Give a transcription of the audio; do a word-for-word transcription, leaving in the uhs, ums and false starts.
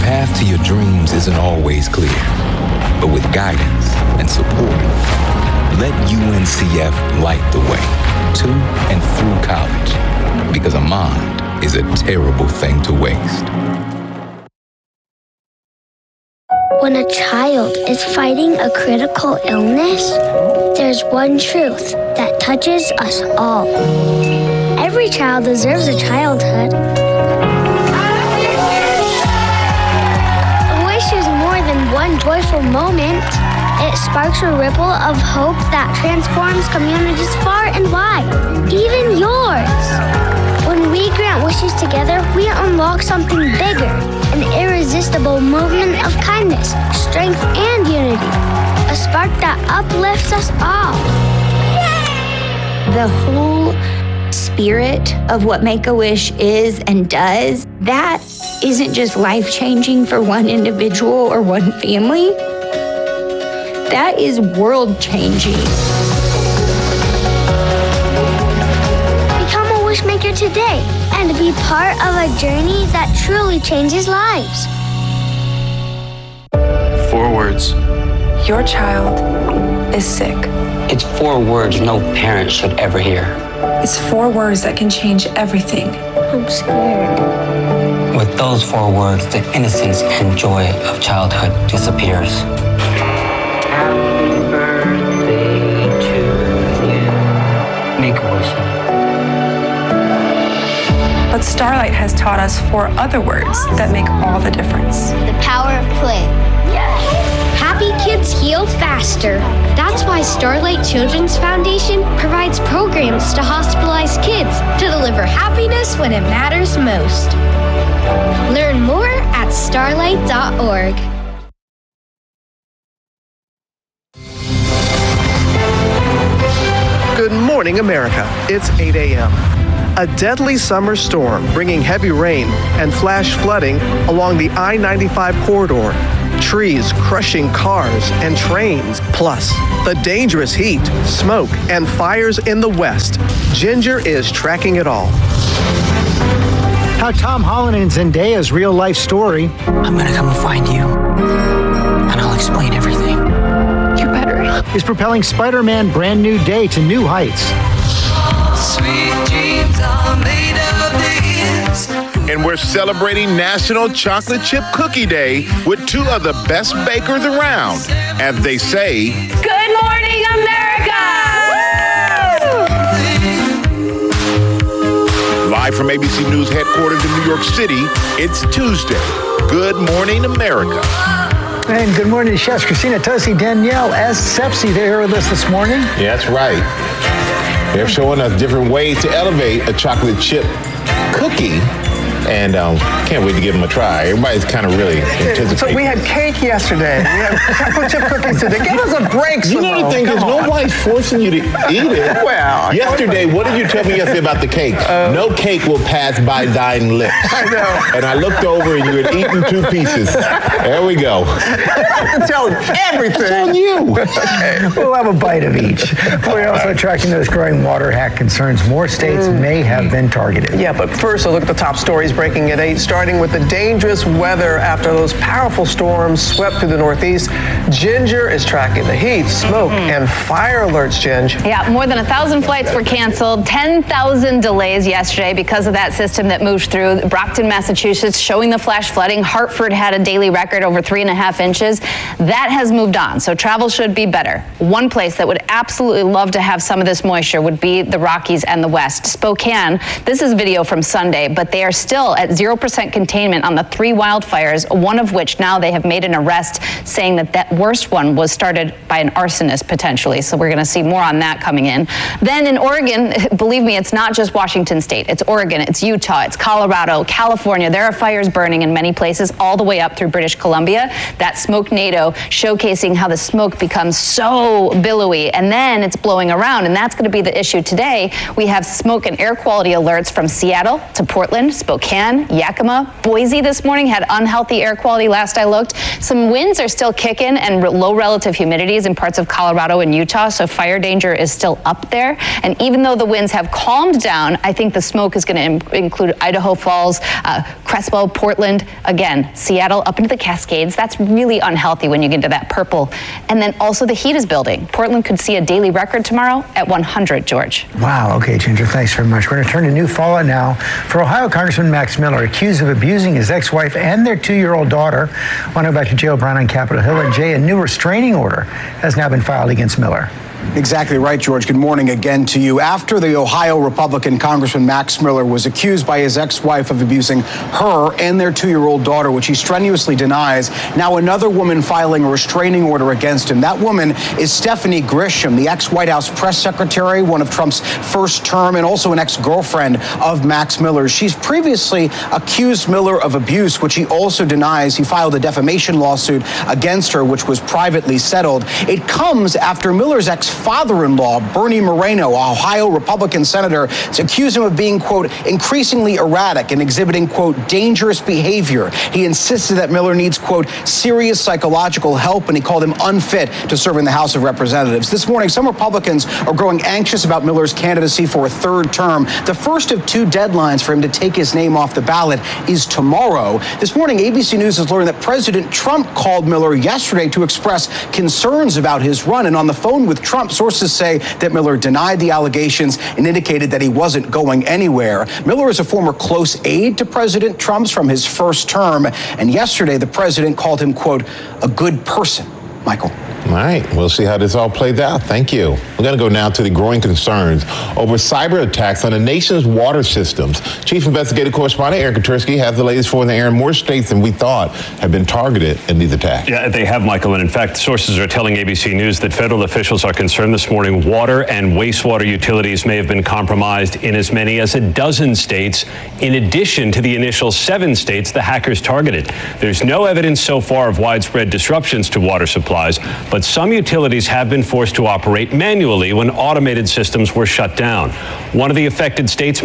path to your dreams isn't always clear, but with guidance and support, let U N C F light the way to and through college, because a mind is a terrible thing to waste. When a child is fighting a critical illness, there's one truth that touches us all. Every child deserves a childhood. A wish is more than one joyful moment. It sparks a ripple of hope that transforms communities far and wide, even yours. When we grant wishes together, we unlock something bigger, an irresistible movement of kindness, strength, and unity. A spark that uplifts us all. The whole spirit of what Make-A-Wish is and does, that isn't just life-changing for one individual or one family. That is world-changing. Become a Wishmaker today and be part of a journey that truly changes lives. Four words. Your child is sick. It's four words no parent should ever hear. It's four words that can change everything. I'm scared. With those four words, the innocence and joy of childhood disappears. Happy birthday to you. Make-A-Wish. But Starlight has taught us four other words that make all the difference. The power of play. Happy kids heal faster. That's why Starlight Children's Foundation provides programs to hospitalized kids to deliver happiness when it matters most. Learn more at starlight dot org. Good morning, America. It's eight a.m. A deadly summer storm bringing heavy rain and flash flooding along the I ninety-five corridor. Trees crushing cars and trains. Plus, the dangerous heat, smoke, and fires in the West. Ginger is tracking it all. How Tom Holland and Zendaya's real-life story. I'm gonna come and find you, and I'll explain everything. You better. Is propelling Spider-Man Brand New Day to new heights. Sweet dreams are made of this. And we're celebrating National Chocolate Chip Cookie Day with two of the best bakers around. As they say, Good morning, America! Live from A B C News headquarters in New York City, it's Tuesday. Good morning, America. And good morning to chefs Christina Tosi, Danielle S. Sepsi. They're here with us this morning. Yeah, that's right. They're showing us different ways to elevate a chocolate chip cookie. And um, can't wait to give them a try. Everybody's kind of really anticipating. So we had cake yesterday. We had chocolate chip cookies today. Give us a break, You know the thing is, nobody's forcing you to eat it. Well, yesterday, what did you tell me yesterday about the cake? Uh, no cake will pass by thine lips. I know. And I looked over and you had eaten two pieces. There we go. I can tell everything. It's on you. Okay. We'll have a bite of each. We're also tracking those growing water hack concerns. More states mm. may have been targeted. Yeah, but first, a look at the top stories breaking at eight, starting with the dangerous weather after those powerful storms swept through the Northeast. Ginger is tracking the heat, smoke, mm-hmm. and fire alerts, Ginger. Yeah, more than a thousand flights were canceled, ten thousand delays yesterday because of that system that moved through Brockton, Massachusetts, showing the flash flooding. Hartford had a daily record over three and a half inches. That has moved on, so travel should be better. One place that would absolutely love to have some of this moisture would be the Rockies and the West. Spokane, this is video from Sunday, but they are still at zero percent containment on the three wildfires, one of which now they have made an arrest, saying that that worst one was started by an arsonist potentially. So we're going to see more on that coming in. Then in Oregon, believe me, it's not just Washington State. It's Oregon, it's Utah, it's Colorado, California. There are fires burning in many places all the way up through British Columbia. That Smokenado showcasing how the smoke becomes so billowy and then it's blowing around. And that's going to be the issue today. We have smoke and air quality alerts from Seattle to Portland, Spokane, again. Yakima, Boise this morning had unhealthy air quality last I looked. Some winds are still kicking and re- low relative humidities in parts of Colorado and Utah, so fire danger is still up there. And even though the winds have calmed down, I think the smoke is going to im- include Idaho Falls, uh, Crespo, Portland, again, Seattle up into the Cascades. That's really unhealthy when you get into that purple. And then also the heat is building. Portland could see a daily record tomorrow at one hundred, George. Wow. Okay, Ginger, thanks very much. We're going to turn to new fallout now for Ohio Congressman Max Miller, accused of abusing his ex-wife and their two-year-old daughter. I want to go back to Jay O'Brien on Capitol Hill. And Jay, a new restraining order has now been filed against Miller. Exactly right, George. Good morning again to you. After the Ohio Republican Congressman Max Miller was accused by his ex-wife of abusing her and their two-year-old daughter, which he strenuously denies, now another woman filing a restraining order against him. That woman is Stephanie Grisham, the ex-White House press secretary, one of Trump's first term, and also an ex-girlfriend of Max Miller. She's previously accused Miller of abuse, which he also denies. He filed a defamation lawsuit against her, which was privately settled. It comes after Miller's ex father-in-law, Bernie Moreno, a Ohio Republican senator, accused him of being, quote, increasingly erratic and exhibiting, quote, dangerous behavior. He insisted that Miller needs, quote, serious psychological help, and he called him unfit to serve in the House of Representatives. This morning, some Republicans are growing anxious about Miller's candidacy for a third term. The first of two deadlines for him to take his name off the ballot is tomorrow. This morning, A B C News has learned that President Trump called Miller yesterday to express concerns about his run, and on the phone with Trump, sources say that Miller denied the allegations and indicated that he wasn't going anywhere. Miller is a former close aide to President Trump's from his first term, and yesterday the president called him, quote, a good person. Michael. All right, we'll see how this all plays out. Thank you. We're going to go now to the growing concerns over cyber attacks on the nation's water systems. Chief Investigative Correspondent Aaron Katursky has the latest for the Aaron. More states than we thought have been targeted in these attacks. Yeah, they have, Michael. And in fact, sources are telling A B C News that federal officials are concerned this morning water and wastewater utilities may have been compromised in as many as a dozen states, in addition to the initial seven states the hackers targeted. There's no evidence so far of widespread disruptions to water supplies, but some utilities have been forced to operate manually when automated systems were shut down. One of the affected states